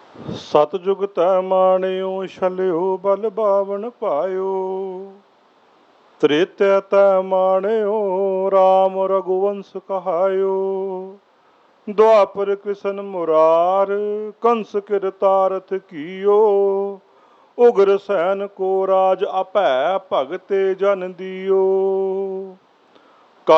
सतजुग तै माणियो छलियो बल बावन पायो। त्रेतै तै माणियो राम रघुवंश कहायो। द्वापर कृष्ण मुरार कंस किरतारथ कियो। उग्र सैन को राज अपै भगते जन दियो।